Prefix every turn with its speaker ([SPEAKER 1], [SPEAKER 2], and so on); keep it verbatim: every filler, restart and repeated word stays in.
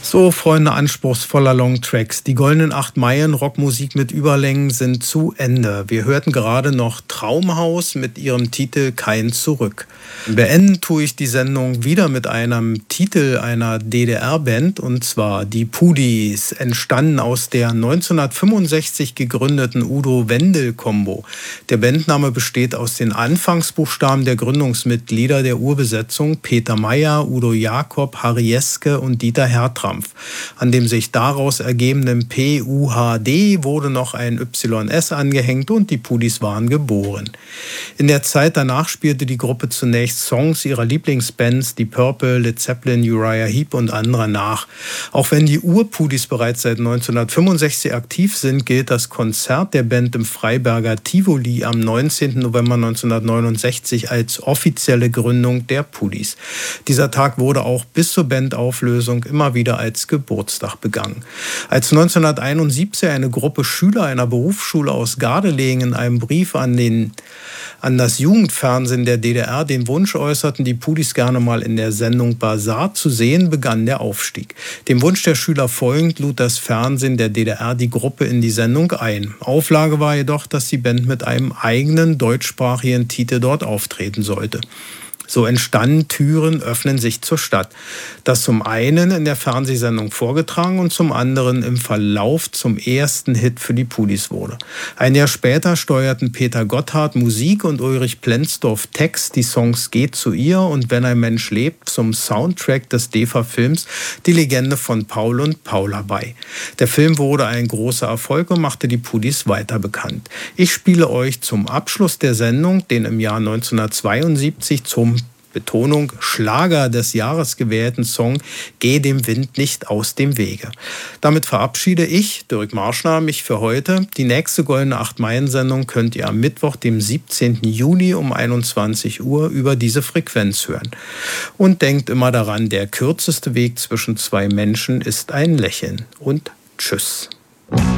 [SPEAKER 1] So, Freunde anspruchsvoller Longtracks. Die goldenen acht Meilen Rockmusik mit Überlängen sind zu Ende. Wir hörten gerade noch Traumhaus mit ihrem Titel Kein Zurück. Beenden tue ich die Sendung wieder mit einem Titel einer D D R-Band, und zwar die Pudis, entstanden aus der neunzehnhundertfünfundsechzig gegründeten Udo-Wendel-Kombo. Der Bandname besteht aus den Anfangsbuchstaben der Gründungsmitglieder der Urbesetzung: Peter Meyer, Udo Jakob, Harry Jeske und Dieter Hertrampf. An dem sich daraus ergebenden P U H D wurde noch ein Y S angehängt und die Pudis waren geboren. In der Zeit danach spielte die Gruppe zunächst Songs ihrer Lieblingsbands, die Purple, Led Zeppelin, Uriah Heep und anderer nach. Auch wenn die Ur-Pudis bereits seit neunzehnhundertfünfundsechzig aktiv sind, gilt das Konzert der Band im Freiberger Tivoli am neunzehnten November neunzehnhundertneunundsechzig als offizielle Gründung der Pudis. Dieser Tag wurde auch bis zur Bandauflösung immer wieder als Geburtstag begangen. Als neunzehnhunderteinundsiebzig eine Gruppe Schüler einer Berufsschule aus Gardelegen in einem Brief an den an das Jugendfernsehen der D D R den Wunsch äußerten, die Pudis gerne mal in der Sendung Basar zu sehen, begann der Aufstieg. Dem Wunsch der Schüler folgend lud das Fernsehen der D D R die Gruppe in die Sendung ein. Auflage war jedoch, dass die Band mit einem eigenen deutschsprachigen Titel dort auftreten sollte. So entstanden Türen öffnen sich zur Stadt, das zum einen in der Fernsehsendung vorgetragen und zum anderen im Verlauf zum ersten Hit für die Pudis wurde. Ein Jahr später steuerten Peter Gotthard Musik und Ulrich Plenzdorf Text die Songs Geht zu ihr und Wenn ein Mensch lebt zum Soundtrack des D E F A-Films Die Legende von Paul und Paula bei. Der Film wurde ein großer Erfolg und machte die Pudis weiter bekannt. Ich spiele euch zum Abschluss der Sendung den im Jahr neunzehnhundertzweiundsiebzig zum Betonung Schlager des Jahres gewählten Song Geh dem Wind nicht aus dem Wege. Damit verabschiede ich, Dirk Marschner, mich für heute. Die nächste Goldene acht Meilen Sendung könnt ihr am Mittwoch, dem siebzehnten Juni um einundzwanzig Uhr über diese Frequenz hören. Und denkt immer daran, der kürzeste Weg zwischen zwei Menschen ist ein Lächeln. Und tschüss.